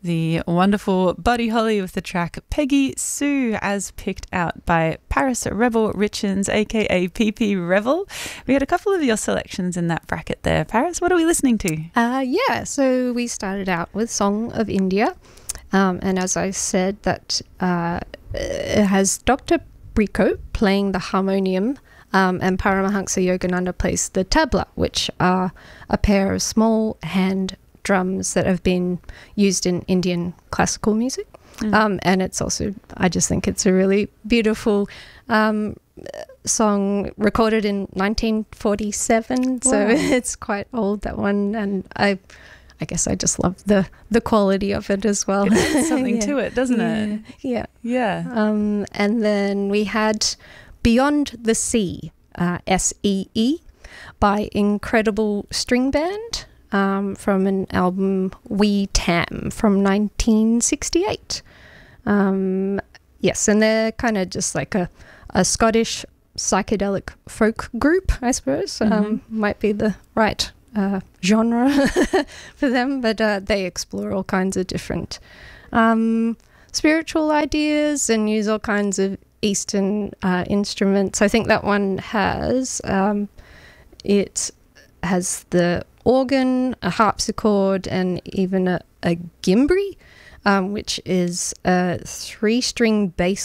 the wonderful Buddy Holly with the track Peggy Sue, as picked out by Paris Rebel Richens, aka PP Revel. We had a couple of your selections in that bracket there. Paris, what are we listening to? So we started out with Song of India, and as I said, that it has Dr. Bricco playing the harmonium, and Paramahansa Yogananda plays the tabla, which are a pair of small hand drums that have been used in Indian classical music. And it's also, I just think it's a really beautiful song, recorded in 1947. Wow. So it's quite old, that one. And I guess I just love the quality of it as well. It adds something to it, doesn't it? Yeah. And then we had Beyond the Sea, SEE, by Incredible String Band, from an album We Tam from 1968. Yes, and they're kind of just like a Scottish psychedelic folk group, I suppose. Might be the right genre for them, but they explore all kinds of different spiritual ideas and use all kinds of Eastern instruments. I think that one has it has the organ, a harpsichord, and even a gimbri, which is a 3-string bass